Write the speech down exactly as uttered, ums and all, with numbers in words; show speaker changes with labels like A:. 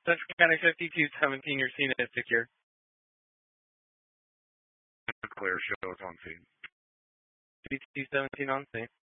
A: Central County fifty-two seventeen, your scene is secure.
B: Clear, show is on scene.
A: fifty-two seventeen on scene.